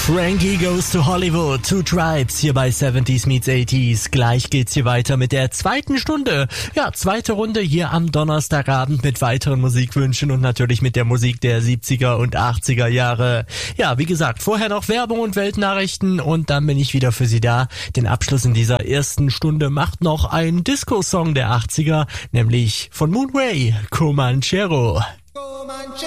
Frankie Goes to Hollywood, Two Tribes hier bei 70s meets 80s. Gleich geht's hier weiter mit der zweiten Stunde. Ja, zweite Runde hier am Donnerstagabend mit weiteren Musikwünschen und natürlich mit der Musik der 70er und 80er Jahre. Ja, wie gesagt, vorher noch Werbung und Weltnachrichten und dann bin ich wieder für Sie da. Den Abschluss in dieser ersten Stunde macht noch ein Disco-Song der 80er, nämlich von Moonway, Comanchero.